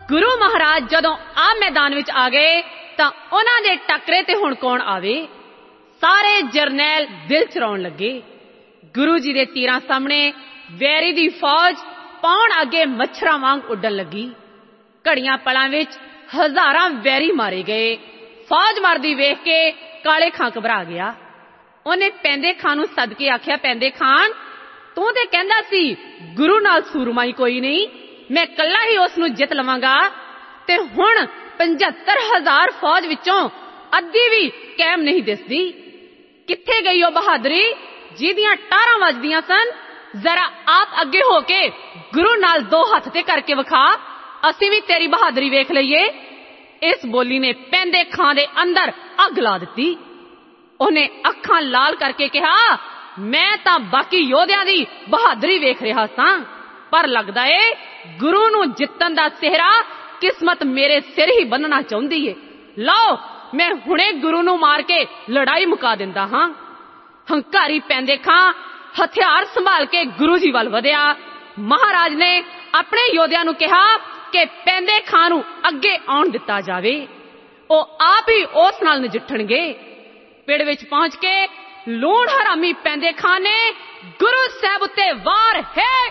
गुरु महाराज जदों आ मैदान विच आ गए तां उन्हां दे टकरे ते हुण कौन आवे। सारे जरनैल दिल चराउण लगे। गुरु जी दे तीरां सामने वैरी दी फौज पौण अगे मच्छरां वांग उड्डण लगी। घड़ियां पलां विच हज़ारां वैरी मारे गए। फौज मरदी वेख के काले खां घबरा गया। ਉਹਨੇ ਪੈਂਦੇ ਖਾਂ ਨੂੰ ਸੱਦ ਕੇ ਆਖਿਆ, ਪੈਂਦੇ ਖਾਨ ਤੂੰ ਤੇ ਕਹਿੰਦਾ ਸੀ ਗੁਰੂ ਨਾਲ ਸੂਰਮਾ ਹੀ ਕੋਈ ਨਹੀਂ, ਮੈਂ ਕੱਲਾ ਹੀ ਉਸ ਨੂੰ ਜਿੱਤ ਲਵਾਂਗਾ, ਤੇ ਹੁਣ 75,000 ਫੌਜ ਵਿੱਚੋਂ ਅੱਧੀ ਵੀ ਕਾਇਮ ਨਹੀਂ ਦਿਸਦੀ। ਕਿੱਥੇ ਗਈ ਉਹ ਬਹਾਦਰੀ ਜਿਹਦੀਆਂ ਟਾਰਾਂ ਵੱਜਦੀਆਂ ਸਨ? ਜ਼ਰਾ ਆਪ ਅੱਗੇ ਹੋ ਕੇ ਗੁਰੂ ਨਾਲ ਦੋ ਹੱਥ ਤੇ ਕਰਕੇ ਵਿਖਾ, ਅਸੀਂ ਵੀ ਤੇਰੀ ਬਹਾਦਰੀ ਵੇਖ ਲਈਏ। ਇਸ ਬੋਲੀ ਨੇ ਪੈਂਦੇ ਖਾਂ ਦੇ ਅੰਦਰ ਅੱਗ ਲਾ ਦਿੱਤੀ। ਉਹਨੇ ਅੱਖਾਂ ਲਾਲ ਕਰਕੇ ਕਿਹਾ, ਮੈਂ ਤਾਂ ਬਾਕੀ ਯੋਧਿਆਂ ਦੀ ਬਹਾਦਰੀ ਵੇਖ ਰਿਹਾ ਸਾਂ, ਪਰ ਲੱਗਦਾ ਏ ਗੁਰੂ ਨੂੰ ਜਿੱਤਣ ਦਾ ਸਿਹਰਾ ਕਿਸਮਤ ਮੇਰੇ ਸਿਰ ਹੀ ਬੰਨਣਾ ਚਾਹੁੰਦੀ ਏ। ਲਓ ਮੈਂ ਹੁਣੇ ਗੁਰੂ ਨੂੰ ਮਾਰ ਕੇ ਲੜਾਈ ਮੁਕਾ ਦਿੰਦਾ ਹਾਂ। ਹੰਕਾਰੀ ਪੈਂਦੇ ਖਾਂ ਹਥਿਆਰ ਸੰਭਾਲ ਕੇ ਗੁਰੂ ਜੀ ਵੱਲ ਵਧਿਆ। ਮਹਾਰਾਜ ਨੇ ਆਪਣੇ ਯੋਧਿਆਂ ਨੂੰ ਕਿਹਾ ਕਿ ਪੈਂਦੇ ਖਾਂ ਨੂੰ ਅੱਗੇ ਆਉਣ ਦਿੱਤਾ ਜਾਵੇ, ਉਹ ਆਪ ਹੀ ਉਸ ਨਾਲ ਨਜਿੱਠਣਗੇ। ਪਿੰਡ ਵਿੱਚ ਪਹੁੰਚ ਕੇ ਲੂਣ ਹਰਾਮੀ ਪੈਂਦੇ ਖਾਂ ਨੇ ਗੁਰੂ ਸਾਹਿਬ ਉੱਤੇ ਵਾਰ ਹੈ